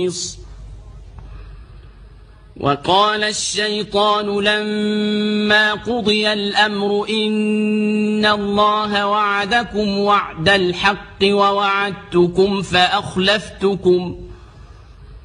وقال الشيطان لما قضي الأمر إن الله وعدكم وعد الحق ووعدتكم فأخلفتكم